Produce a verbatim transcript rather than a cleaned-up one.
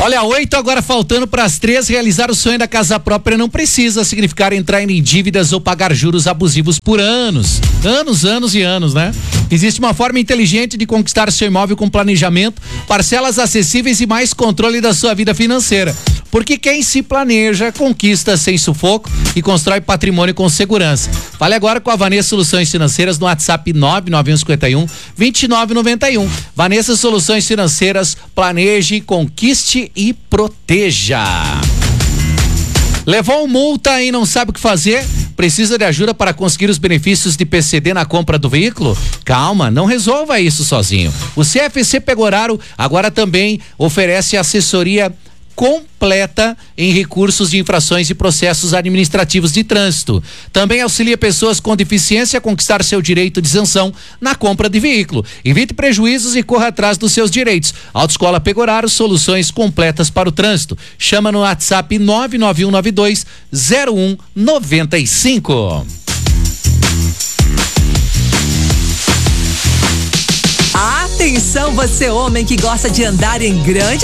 Olha, oito agora faltando para as três, realizar o sonho da casa própria não precisa significar entrar em dívidas ou pagar juros abusivos por anos. Anos, anos e anos, né? Existe uma forma inteligente de conquistar seu imóvel com planejamento, parcelas acessíveis e mais controle da sua vida financeira. Porque quem se planeja, conquista sem sufoco e constrói patrimônio com segurança. Fale agora com a Vanessa Soluções Financeiras no WhatsApp nove nove um cinco um, dois nove nove um. Vanessa Soluções Financeiras, planeje, conquiste e proteja. Levou multa e não sabe o que fazer? Precisa de ajuda para conseguir os benefícios de P C D na compra do veículo? Calma, não resolva isso sozinho. O C F C Pegoraro agora também oferece assessoria completa em recursos de infrações e processos administrativos de trânsito. Também auxilia pessoas com deficiência a conquistar seu direito de isenção na compra de veículo. Evite prejuízos e corra atrás dos seus direitos. Autoescola Pegoraro, soluções completas para o trânsito. Chama no WhatsApp nove nove um nove dois zero um nove cinco. Atenção, você homem que gosta de andar em grande